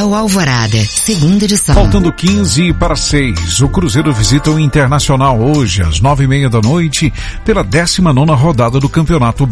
Hotel Alvorada, segunda edição. Faltando 15 para 6, o Cruzeiro visita o Internacional hoje às 9:30 da noite pela 19ª rodada do Campeonato